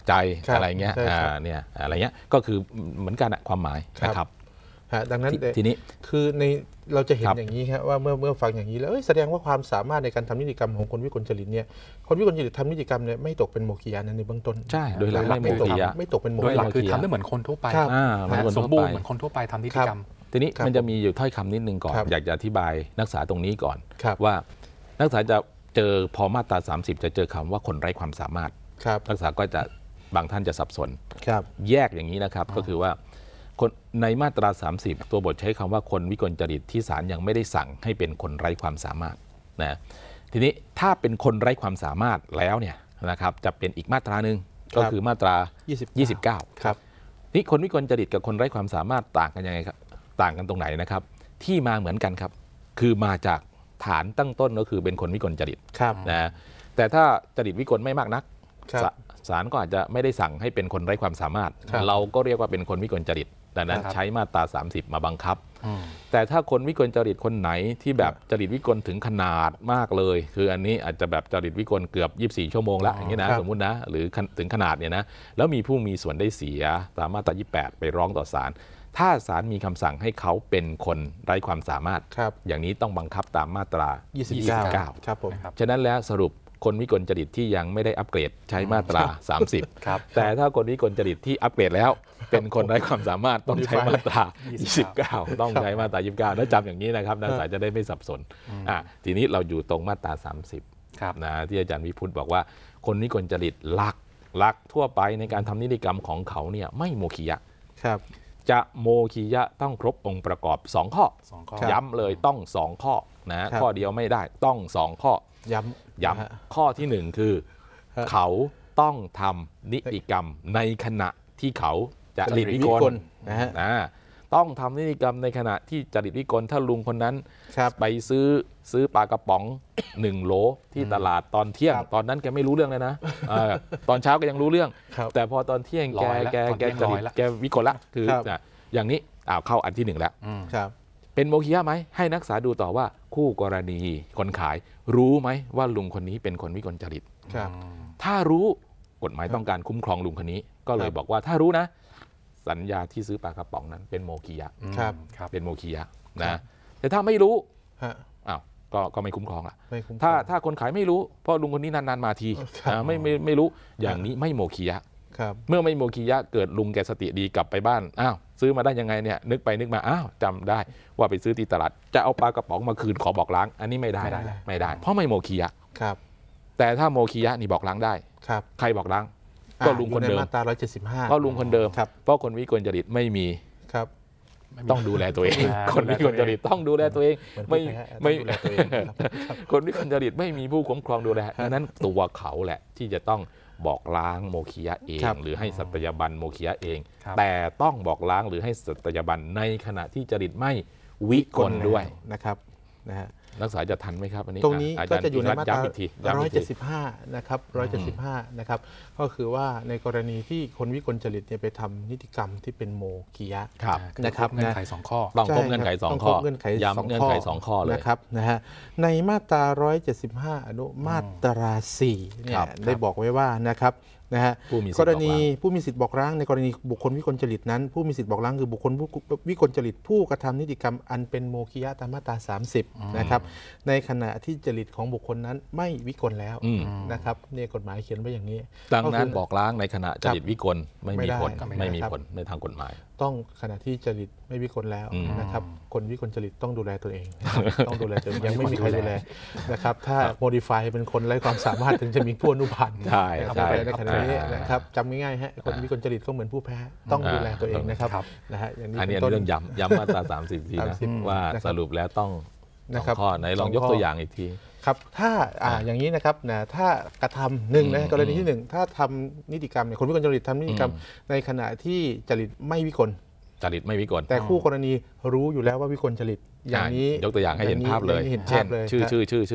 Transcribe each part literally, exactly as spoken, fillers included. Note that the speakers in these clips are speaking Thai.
ใจอะไรเงี้ยเนี่ยอะไรเงี้ยก็คือเหมือนกันความหมายนะครับดังนั้นทีนี้คือในเราจะเห็นอย่างนี้ครับว่าเมื่อเมื่อฟังอย่างนี้แล้วแสดงว่าความสามารถในการทำนิติกรรมของคนวิกลจริตเนี่ยคนวิกลจริตทำนิติกรรมเนี่ยไม่ตกเป็นโมฆะนั้นในเบื้องต้นใช่โดยหลักไม่โมฆะไม่ตกเป็นโมฆะโดยหลักคือทำได้เหมือนคนทั่วไปสมบูรณ์เหมือนคนทั่วไปทำนิติกรรมทีนี้มันจะมีอยู่ถ้อยคำนิดนึงก่อนอยากจะอธิบายนักศึกษาตรงนี้ก่อนว่านักศึกษาจะเจอพอมาตราสามสิบจะเจอคำว่าคนไร้ความสามารถนักศึกษาก็จะบางท่านจะสับสนแยกอย่างนี้นะครับก็คือว่าในมาตราสามสิบตัวบทใช้คำว่าคนวิกลจริตที่ศาลยังไม่ได้สั่งให้เป็นคนไร้ความสามารถนะทีนี้ถ้าเป็นคนไร้ความสามารถแล้วเนี่ยนะครับจะเป็นอีกมาตราหนึ่งก็คือมาตรายี่สิบเก้าครับนี่คนวิกลจริตกับคนไร้ความสามารถต่างกันยังไงครับต่างกันตรงไหนนะครับที่มาเหมือนกันครับคือมาจากฐานตั้งต้นก็คือเป็นคนวิกลจริตนะแต่ถ้าจริตวิกลไม่มากนักศาลก็อาจจะไม่ได้สั่งให้เป็นคนไร้ความสามารถเราก็เรียกว่าเป็นคนวิกลจริตดังนั้นใช้มาตราสามสิบมาบังคับแต่ถ้าคนวิกลจริตคนไหนที่แบบจริตวิกลถึงขนาดมากเลยคืออันนี้อาจจะแบบจริตวิกลเกือบยี่สิบสี่ชั่วโมงแล้วอย่างนี้นะสมมุตินะหรือถึงขนาดเนี่ยนะแล้วมีผู้มีส่วนได้เสียตามมาตรายี่สิบแปดไปร้องต่อศาลถ้าศาลมีคำสั่งให้เขาเป็นคนไร้ความสามารถอย่างนี้ต้องบังคับตามมาตรายี่สิบเก้าครับผมฉะนั้นแล้วสรุปคนวิกลจริตที่ยังไม่ได้อัปเกรดใช้มาตราสามสิบแต่ถ้าคนวิกลจริตที่อัปเกรดแล้วเป็นคนไร้ความสามารถต้องใช้มาตรายี่สิบเก้าต้องใช้มาตรายี่สิบเก้าแล้วจำอย่างนี้นะครับนักศึกษาจะได้ไม่สับสนอ่ะทีนี้เราอยู่ตรงมาตราสามสิบนะที่อาจารย์วิพุทธบอกว่าคนวิกลจริตหลักหลักทั่วไปในการทำนิติกรรมของเขาเนี่ยไม่โมฆะครับจะโมฆะต้องครบองค์ประกอบสองข้อย้ำเลยต้องสองข้อนะข้อเดียวไม่ได้ต้องสองข้อย้ำย้ำข้อที่หนึ่งคือเขาต้องทำนิติกรรมในขณะที่เขาจริตวิกลนะต้องทำนิติกรรมในขณะที่จริตวิกลถ้าลุงคนนั้นไปซื้อซื้อปลากระป๋องหนึ่งโหลที่ตลาดตอนเที่ยงตอนนั้นแกไม่รู้เรื่องเลยนะตอนเช้าก็ยังรู้เรื่องแต่พอตอนเที่ยงแกแกแกจริตแกวิกลละคืออย่างนี้อ้าวเข้าอันที่หนึ่งแล้วเป็นโมฆะไหมให้นักศึกษาดูต่อว่าคู่กรณีคนขายรู้ไหมว่าลุงคนนี้เป็นคนวิกลจริตถ้ารู้กฎหมายต้องการคุ้มครองลุงคนนี้ก็เลยบอกว่าถ้ารู้นะสัญญาที่ซื้อปลากระป๋องนั้นเป็นโมฆะเป็นโมฆะนะแต่ถ้าไม่รู้อ้าวก็ก็ไม่คุ้มครองละถ้าถ้าคนขายไม่รู้เพราะลุงคนนี้นานๆมาทีไม่ไม่ไม่รู้อย่างนี้ไม่โมฆะเมื่อไม่โมฆะเกิดลุงแกสติดีกลับไปบ้านอ้าวซื้อมาได้ยังไงเนี่ยนึกไปนึกมาอ้าวจำได้ว่าไปซื้อที่ตลาดจะเอาปลากระป๋องมาคืนขอบอกล้างอันนี้ไม่ได้ไม่ได้เพราะไม่โมฆะครับแต่ถ้าโมฆะนี่บอกล้างได้ครับใครบอกล้างก็ลุงคนเดิมมาตราหนึ่งร้อยเจ็ดสิบห้าก็ลุงคนเดิมเพราะคนวิกลจริตไม่มีครับต้องดูแลตัวเองคนวิกลจริตต้องดูแลตัวเองไม่ไม่คนวิกลจริตไม่มีผู้คุ้มครองดูแลดังนั้นตัวเขาแหละที่จะต้องบอกล้างโมฆะเองหรือให้สัตยาบันโมฆะเองแต่ต้องบอกล้างหรือให้สัตยาบันในขณะที่จริตไม่วิกลด้วยนะครับนะฮะนักศึกษาจะทันไหมครับอันนี้ตรงนี้ก็จะอยู่ในมาตราหนึ่งร้อยเจ็ดสิบห้านะครับหนึ่งร้อยเจ็ดสิบห้านะครับก็คือว่าในกรณีที่คนวิกลจริตเนี่ยไปทำนิติกรรมที่เป็นโมฆะนะครับเงื่อนไขสองข้อต้องครบเงื่อนไขสองข้อย้ำเงื่อนไขสองข้อเลยนะครับนะฮะในมาตราหนึ่งร้อยเจ็ดสิบห้าอนุมาตราสี่เนี่ยได้บอกไว้ว่านะครับนะฮะกรณีผู้มีสิทธิ์บอกล้างในกรณีบุคคลวิกลจริตนั้นผู้มีสิทธิ์บอกล้างคือบุคคลวิกลจริตผู้กระทำนิติกรรมอันเป็นโมฆะตามมาตราสามสิบนะครับในขณะที่จริตของบุคคลนั้นไม่วิกลแล้วนะครับเนี่ยกฎหมายเขียนไว้อย่างนี้ดังนั้นบอกล้างในขณะจริตวิกลไม่มีผลไม่มีผลในทางกฎหมายต้องขณะที่จริตไม่วิกลแล้วนะครับคนวิกลจริตต้องดูแลตัวเองต้องดูแลตัวเองยังไม่มีใครดูแลนะครับถ้าโมดิฟายเป็นคนไร้ความสามารถถึงจะมีผู้อนุพันธ์ใช่ใช่ในขณะนี้นะครับจำง่ายๆฮะคนวิกลจริตก็เหมือนผู้แพ้ต้องดูแลตัวเองนะครับนะฮะอย่างนี้อันนี้เรื่องย้ำย้ำมาตราสามสิบทีนะว่าสรุปแล้วต้องสองข้อไหนลองยกตัวอย่างอีกทีครับถ้าอ่าอย่างนี้นะครับนะถ้ากระทำหนึ่งนะกรณีที่หนึ่งถ้าทำนิติกรรมเนี่ยคนวิกลจริตทำนิติกรรมในขณะที่จริตไม่วิกลจริตไม่วิกลแต่คู่กรณีรู้อยู่แล้วว่าวิกลจริตอย่างนี้ยกตัวอย่างให้เห็นภาพเลยเช่นชื่อชื่อชื่อชื่อ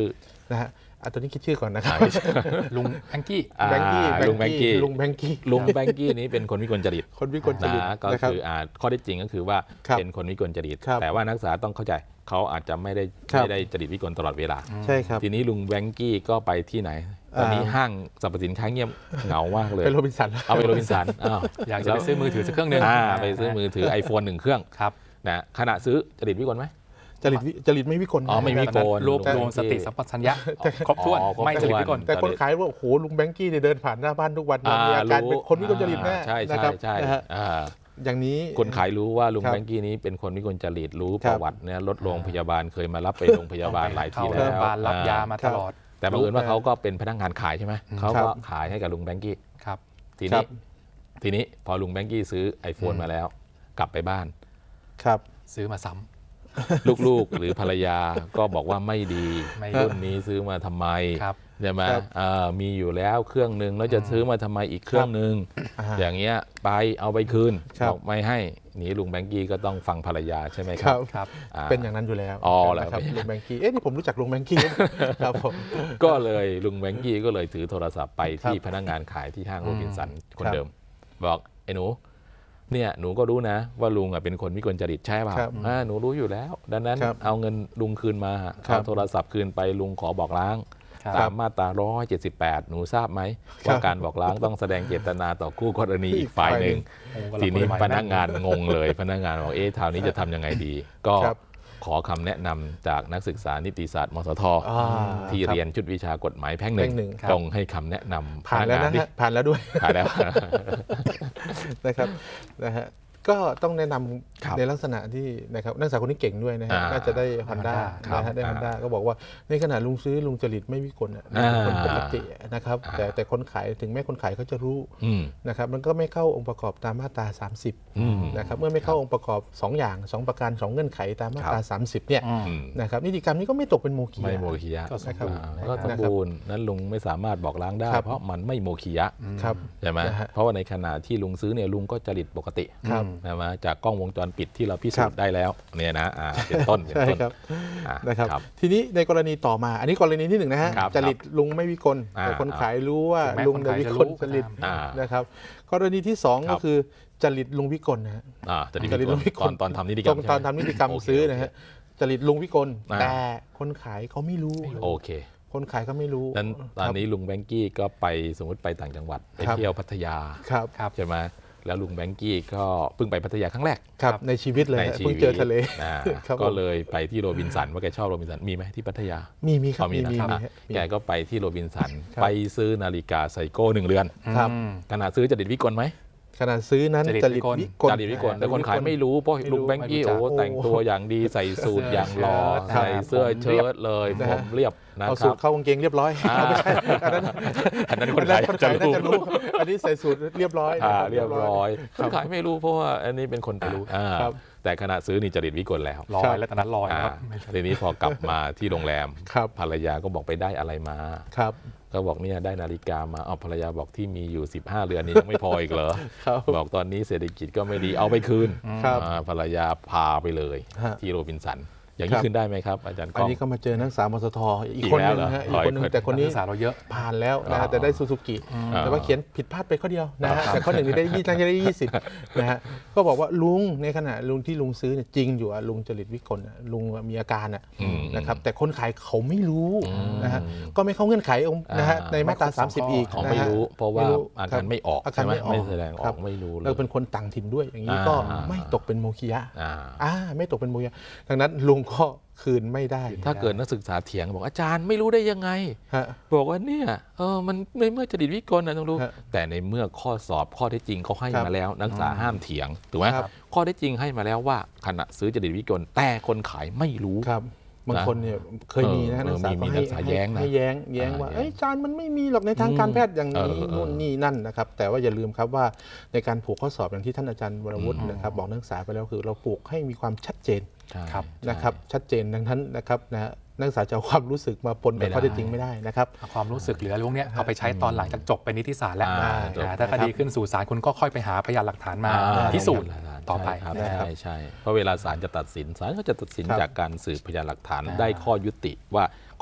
นะฮะอ่ะตัวนี้คิดชื่อก่อนนะครับลุงแบงกี้แบงกี้ลุงแบงกี้ลุงแบงกี้ลุงแบงกี้นี้เป็นคนวิกลจริตคนวิกลจริตนะก็คืออ่าข้อเท็จจริงก็คือว่าเป็นคนวิกลจริตแต่ว่านักศึกษาต้องเข้าใจเขาอาจจะไม่ได้ไม่ได้จริตวิกลตลอดเวลาใช่ครับทีนี้ลุงแบงกี้ก็ไปที่ไหนตอนนี้ห้างสรรพสินค้าเงียบเหงามากเลยไปโรบินสันเอาไปโรบินสันอยากจะไปซื้อมือถือสักเครื่องหนึ่งไปซื้อมือถือ ไอโฟน หนึ่งเครื่องครับนะขณะซื้อจริตวิกลไหมจริตจริตไม่วิกลอ๋อไม่วิกลรวบรวมสติสัมปชัญญะครบถ้วนไม่จริตวิกลแต่คนขายว่าโอ้โหลุงแบงกี้เนี่ยเดินผ่านหน้าบ้านทุกวันมีอาการเป็นคนวิกลจริตแน่ใช่นะครับใช่อย่างนี้คนขายรู้ว่าลุงแบงกี้นี้เป็นคนวิกลจริตรู้ประวัติเนี่ยรถโรงพยาบาลเคยมารับไปโรงพยาบาลหลายทีแล้วรับยามาตลอดแต่บังเอิญว่าเขาก็เป็นพนักงานขายใช่ไหมเขาก็ขายให้กับลุงแบงกี้ครับทีนี้ทีนี้พอลุงแบงกี้ซื้อ ไอโฟน มาแล้วกลับไปบ้านครับซื้อมาซ้ำลูกๆหรือภรรยาก็บอกว่าไม่ดีรุ่นนี้ซื้อมาทำไมใช่ไหมมีอยู่แล้วเครื่องหนึ่งแล้วจะซื้อมาทำไมอีกเครื่องหนึ่งอย่างเงี้ยไปเอาไปคืนบอกไม่ให้หนีลุงแบงกี้ก็ต้องฟังภรรยาใช่ไหมครับครับเป็นอย่างนั้นอยู่แล้วอ๋อแล้วครับลุงแบงกี้เอ๊ะนี่ผมรู้จักลุงแบงกี้ครับผมก็เลยลุงแบงกี้ก็เลยถือโทรศัพท์ไปที่พนักงานขายที่ห้างโรบินสันคนเดิมบอกไอ้หนูเนี่ยหนูก็รู้นะว่าลุงอ่ะเป็นคนวิกลจริตใช่ป่ะหนูรู้อยู่แล้วดังนั้นเอาเงินลุงคืนมาเอาโทรศัพท์คืนไปลุงขอบอกล้างตามมาตราหนึ่งร้อยเจ็ดสิบแปดหนูทราบไหมว่าการบอกล้างต้องแสดงเจตนาต่อคู่กรณีอีกฝ่ายหนึ่งทีนี้พนักงานงงเลยพนักงานบอกเอ๊ะคราวนี้จะทำยังไงดีก็ขอคำแนะนำจากนักศึกษานิติศาสตร์มสทที่เรียนชุดวิชากฎหมายแพ่งหนึ่งตรงให้คำแนะนำผ่านแล้วนะฮะผ่านแล้วด้วยผ่านแล้วนะครับนะฮะก็ต้องแนะนำในลักษณะที่นะครับนักศึกษาคนนี้เก่งด้วยนะฮะน่าจะได้ฮอนด้านะฮะได้ฮอนด้าก็บอกว่าในขณะลุงซื้อลุงจริตไม่วิกลคนปกตินะครับแต่แต่คนขายถึงแม้คนขายเขาจะรู้นะครับมันก็ไม่เข้าองค์ประกอบตามมาตราสามสิบนะครับเมื่อไม่เข้าองค์ประกอบสองอย่างสองประการสองเงื่อนไขตามมาตราสามสิบเนี่ยนะครับนิติกรรมนี้ก็ไม่ตกเป็นโมฆะไม่โมฆะนะครับก็สมบูรณ์นั้นลุงไม่สามารถบอกล้างได้เพราะมันไม่โมฆะใช่ไหมเพราะว่าในขณะที่ลุงซื้อเนี่ยลุงก็จริตปกติใช่ไหมจากกล้องวงจรปิดที่เราพิสูจน์ได้แล้วเนี่ยนะเป็นต้นเป็นต้นนะครับทีนี้ในกรณีต่อมาอันนี้กรณีที่หนึ่งนะฮะจริตลุงไม่วิกลแต่คนขายรู้ว่าลุงวิกลจริตนะครับกรณีที่สองก็คือจริตลุงวิกลนะฮะจริตลุงวิกลตอนทำนิติกรรมตอนทำนิติกรรมซื้อนะฮะจริตลุงวิกลแต่คนขายเขาไม่รู้โอเคคนขายก็ไม่รู้นั้นตอนนี้ลุงแบงกี้ก็ไปสมมติไปต่างจังหวัดไปเที่ยวพัทยาใช่ไหมแล้วลุงแบงกี้ก็เพิ่งไปพัทยาครั้งแรกครับในชีวิตเลยเพิ่งเจอทะเลก็เลยไปที่โรบินสันว่าแกชอบโรบินสันมีไหมที่พัทยามีมีครับมีนะครับแกก็ไปที่โรบินสันไปซื้อนาฬิกาไซโก้หนึ่งเรือนครับขนาดซื้อจริตวิกลไหมขนาดซื้อนั้นจริตวิกลจริตวิกลแต่คนขายไม่รู้เพราะลุงแบงกี้โอ้แต่งตัวอย่างดีใส่สูทอย่างหล่อใส่เสื้อเชิ้ตเลยผมเรียบเอาสูทเข้ากางเกงเรียบร้อยไม่ใช่อันนั้นอันนั้นคนขายจะรู้อันนี้ใส่สูทเรียบร้อยเรียบร้อยคนขายไม่รู้เพราะว่าอันนี้เป็นคนรู้แต่ขณะซื้อนี่จริตวิกลแล้วลอยแล้วตอนนั้นลอยครับทีนี้พอกลับมาที่โรงแรมภรรยาก็บอกไปได้อะไรมาครับก็บอกเนี่ยได้นาฬิกามาเอาภรรยาบอกที่มีอยู่สิบห้าเรือนนี้ยังไม่พออีกเหรอบอกตอนนี้เศรษฐกิจก็ไม่ดีเอาไปคืนภรรยาพาไปเลยที่โรบินสันอย่างนี้ขึ้นได้ไหมครับอาจารย์ก้องอันนี้ก็มาเจอนักศึกษามสทอีกคนนึงนะฮะอีกคนนึงแต่คนนี้ศึกษาเราเยอะผ่านแล้วนะแต่ได้ซูซูกิแต่ว่าเขียนผิดพลาดไปข้อเดียวนะฮะแต่ข้อหนึ่งนี่ได้ยี่ตั้งได้ยี่สิบนะฮะก็บอกว่าลุงในขณะลุงที่ลุงซื้อเนี่ยจริงอยู่อะลุงจริตวิกลลุงมีอาการนะครับแต่คนขายเขาไม่รู้นะฮะก็ไม่เข้าเงื่อนไขนะฮะในมาตราสามสิบอีกเขาไม่รู้เพราะว่าอาการไม่ออกอาการไม่ออกไม่แสดงออกไม่รู้แล้วเป็นคนต่างถิ่นด้วยอย่างนี้ก็ไม่ตกเป็นโมฆะอ่าไม่ตกเป็นโมฆะดังนั้นลุงก็คืนไม่ได้ถ้าเกิดนักศึกษาเถียงบอกอาจารย์ไม่รู้ได้ยังไงบอกว่าเนี่ยเออมันในเมื่อจริตวิกลนะต้องรู้แต่ในเมื่อข้อสอบข้อเท็จจริงเขาให้มาแล้วนักศึกษาห้ามเถียงถูกไหมข้อเท็จจริงให้มาแล้วว่าขณะซื้อจริตวิกลแต่คนขายไม่รู้ครับบางคนเนี่ยเคยมีนะนักศึกษาให้แย้งให้แย้งแย้งว่าอาจารย์มันไม่มีหรอกในทางการแพทย์อย่างนี้นู่นนี่นั่นนะครับแต่ว่าอย่าลืมครับว่าในการผูกข้อสอบอย่างที่ท่านอาจารย์วรวุฒินะครับบอกนักศึกษาไปแล้วคือเราผูกให้มีความชัดเจนนะครับชัดเจนดังนั้นนะครับนะนักศึกษาจะเอาความรู้สึกมาปนกับข้อเท็จจริงไม่ได้นะครับความรู้สึกเหลือพวกนี้เอาไปใช้ตอนหลังจากจบเป็นนิติศาสตร์แล้วถ้าคดีขึ้นสู่ศาลคุณก็ค่อยไปหาพยานหลักฐานมาพิสูจน์ต่อไปใช่ใช่เพราะเวลาศาลจะตัดสินศาลก็จะตัดสินจากการสืบพยานหลักฐานได้ข้อยุติว่า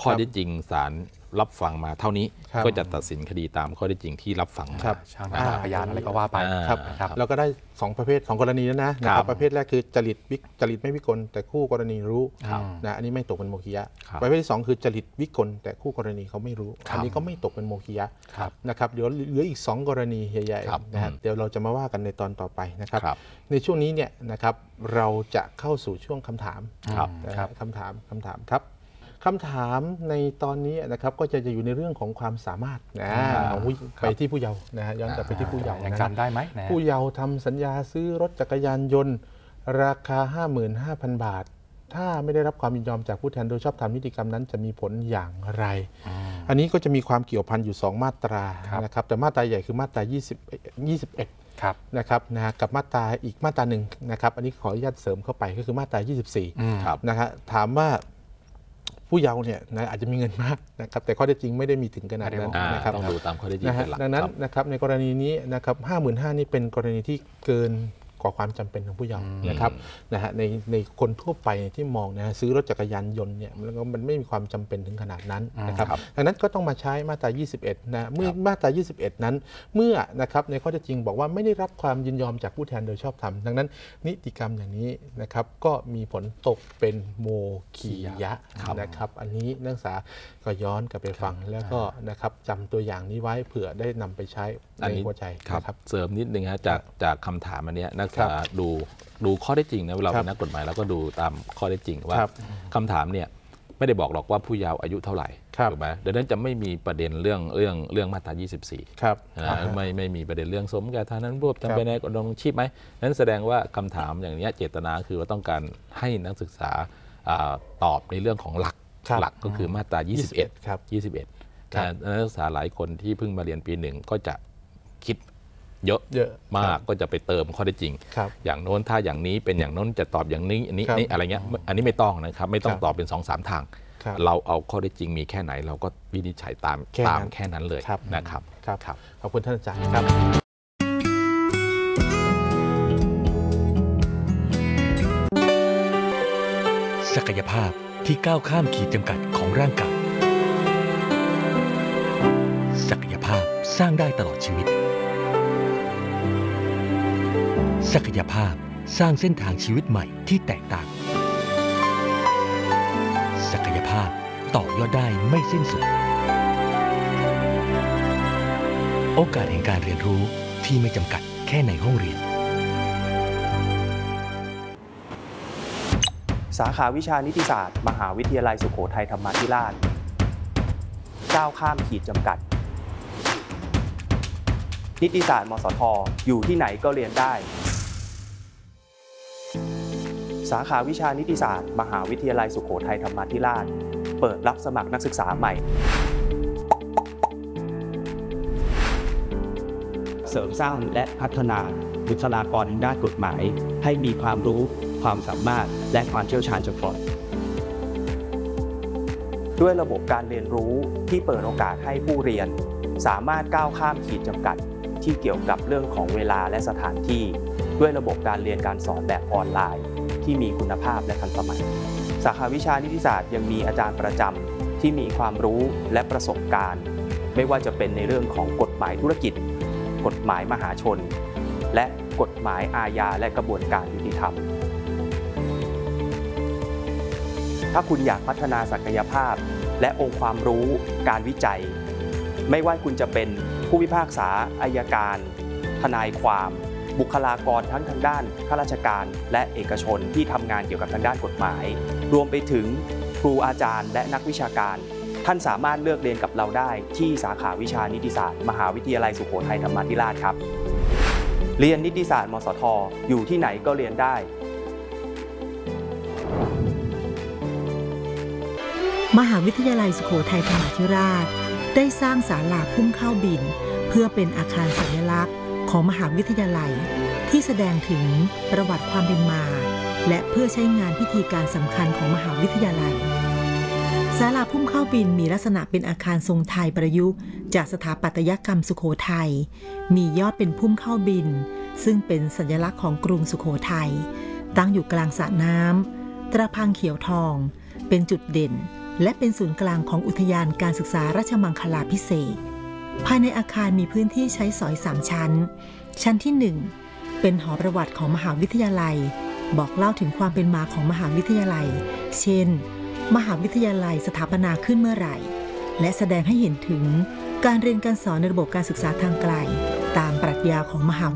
ข้อเท็จจริงศาลรับฟังมาเท่านี้ก็จะตัดสินคดีตามข้อเท็จจริงที่รับฟังมาช่างหาพยานอะไรก็ว่าไปครับเราก็ได้สองประเภทสองกรณีแล้วนะนะครับประเภทแรกคือจริตวิจริตไม่วิกลแต่คู่กรณีรู้นะอันนี้ไม่ตกเป็นโมฆิยะประเภทที่สองคือจริตวิกลแต่คู่กรณีเขาไม่รู้อันนี้ก็ไม่ตกเป็นโมฆิยะนะครับเดี๋ยวเหลืออีกสองกรณีใหญ่ๆนะเดี๋ยวเราจะมาว่ากันในตอนต่อไปนะครับในช่วงนี้เนี่ยนะครับเราจะเข้าสู่ช่วงคำถามคำถามคำถามครับคำถามในตอนนี้นะครับก็จะจะอยู่ในเรื่องของความสามารถนะไปที่ผู้เยาว์นะฮะย้อนกลับไปที่ผู้เยาว์ยังจำได้ไหมผู้เยาว์ทำสัญญาซื้อรถจักรยานยนต์ราคา ห้าหมื่นห้าพัน บาทถ้าไม่ได้รับความยินยอมจากผู้แทนโดยชอบธรรมนิติกรรมนั้นจะมีผลอย่างไรอันนี้ก็จะมีความเกี่ยวพันอยู่สองมาตรานะครับแต่มาตราใหญ่คือมาตรายี่สิบ ยี่สิบเอ็ดนะครับนะกับมาตราอีกมาตราหนึ่งนะครับอันนี้ขออนุญาตเสริมเข้าไปก็คือมาตรายี่สิบสี่นะครับถามว่าผู้เยาว์เนี่ยนะอาจจะมีเงินมากนะครับแต่ข้อเท็จจริงไม่ได้มีถึงขนาดนั้นนะครับต้องดูตามข้อเท็จจริงเป็นหลักดังนั้นนะครับในกรณีนี้นะครับห้าหมื่นห้านี่เป็นกรณีที่เกินกว่าความจำเป็นของผู้เยาว์นะครับนะฮะในในคนทั่วไปที่มองนะซื้อรถจักรยานยนต์เนี่ยมันไม่มีความจำเป็นถึงขนาดนั้นนะครับดังนั้นก็ต้องมาใช้มาตรายี่สิบเอ็ดนะเมื่อมาตรายี่สิบเอ็ดนั้นเมื่อนะครับในข้อเท็จจริงบอกว่าไม่ได้รับความยินยอมจากผู้แทนโดยชอบธรรมดังนั้นนิติกรรมอย่างนี้นะครับก็มีผลตกเป็นโมฆิยะนะครับอันนี้นักศึกษาก็ย้อนกลับไปฟังแล้วก็นะครับจำตัวอย่างนี้ไว้เผื่อได้นำไปใช้ในหัวใจครับเสริมนิดนึงฮะจากจากคำถามอันนี้นักศึกษาดูดูข้อเท็จจริงนะเวลาเป็นนักกฎหมายเราก็ดูตามข้อเท็จจริงว่าคำถามเนี่ยไม่ได้บอกหรอกว่าผู้เยาว์อายุเท่าไหร่ถูกไหมดังนั้นจะไม่มีประเด็นเรื่องเรื่องเรื่องมาตรายี่สิบสี่นะไม่ไม่มีประเด็นเรื่องสมแก่ฐานะรวบจำเป็นในกฎหมายชีพไหมนั้นแสดงว่าคำถามอย่างนี้เจตนาคือว่าต้องการให้นักศึกษาตอบในเรื่องของหลักหลักก็คือมาตรายี่สิบเอ็ดครับยี่สิบเอ็ดนักศึกษาหลายคนที่เพิ่งมาเรียนปีหนึ่งก็จะคิดเยอะเยอะมากก็จะไปเติมข้อเท็จจริงอย่างโน้นถ้าอย่างนี้เป็นอย่างโน้นจะตอบอย่างนี้อันนี้นี่อะไรเงี้ยอันนี้ไม่ต้องนะครับไม่ต้องตอบเป็น สองสาม ทางเราเอาข้อเท็จจริงมีแค่ไหนเราก็วินิจฉัยตามตามแค่นั้นเลยนะครับครับขอบคุณท่านอาจารย์ครับศักยภาพที่ก้าวข้ามขีดจำกัดของร่างกายศักยภาพสร้างได้ตลอดชีวิตศักยภาพสร้างเส้นทางชีวิตใหม่ที่แตกต่างศักยภาพต่อยอดได้ไม่สิ้นสุดโอกาสแห่งการเรียนรู้ที่ไม่จำกัดแค่ในห้องเรียนสาขาวิชานิติศาสตร์มหาวิทยาลัยสุโขทัยธรรมาธิราชก้าวข้ามขีดจำกัดนิติศาสตร์มสท.อยู่ที่ไหนก็เรียนได้สาขาวิชานิติศาสตร์มหาวิทยาลัยสุโขทัยธรรมาธิราชเปิดรับสมัครนักศึกษาใหม่เสริมสร้างและพัฒนาบุคลากรทางด้านกฎหมายให้มีความรู้ความสามารถและความเชี่ยวชาญเฉพาะด้วยระบบการเรียนรู้ที่เปิดโอกาสให้ผู้เรียนสามารถก้าวข้ามขีดจำกัดที่เกี่ยวกับเรื่องของเวลาและสถานที่ด้วยระบบการเรียนการสอนแบบออนไลน์ที่มีคุณภาพและทันสมัยสาขาวิชานิติศาสตร์ยังมีอาจารย์ประจำที่มีความรู้และประสบการณ์ไม่ว่าจะเป็นในเรื่องของกฎหมายธุรกิจกฎหมายมหาชนและกฎหมายอาญาและกระบวนการยุติธรรมถ้าคุณอยากพัฒนาศักยภาพและองค์ความรู้การวิจัยไม่ว่าคุณจะเป็นผู้พิพากษาอัยการทนายความบุคลากรทั้งทางด้านข้าราชการและเอกชนที่ทำงานเกี่ยวกับทางด้านกฎหมายรวมไปถึงครูอาจารย์และนักวิชาการท่านสามารถเลือกเรียนกับเราได้ที่สาขาวิชานิติศาสตร์มหาวิทยาลัยสุโขทัยธรรมาธิราชครับเรียนนิติศาสตร์มสท.อยู่ที่ไหนก็เรียนได้มหาวิทยาลัยสุโขทัยธรรมาธิราชได้สร้างศาลาพุ่งเข้าบินเพื่อเป็นอาคารสัญลักษณ์ของมหาวิทยาลัยที่แสดงถึงประวัติความเป็นมาและเพื่อใช้งานพิธีการสำคัญของมหาวิทยาลัยศาลาพุ่งเข้าบินมีลักษณะเป็นอาคารทรงไทยประยุกต์จากสถาปัตยกรรมสุโขทัยมียอดเป็นพุ่มเข้าบินซึ่งเป็นสัญลักษณ์ของกรุงสุโขทัยตั้งอยู่กลางสระน้ำตระพังเขียวทองเป็นจุดเด่นและเป็นศูนย์กลางของอุทยานการศึกษาราชมังคลาภิเษกภายในอาคารมีพื้นที่ใช้สอยสามชั้นชั้นที่หนึ่งเป็นหอประวัติของมหาวิทยาลัยบอกเล่าถึงความเป็นมาของมหาวิทยาลัยเช่นมหาวิทยาลัยสถาปนาขึ้นเมื่อไหร่และแสดงให้เห็นถึงการเรียนการสอนในระบบการศึกษาทางไกลตามปรัชญาของมหา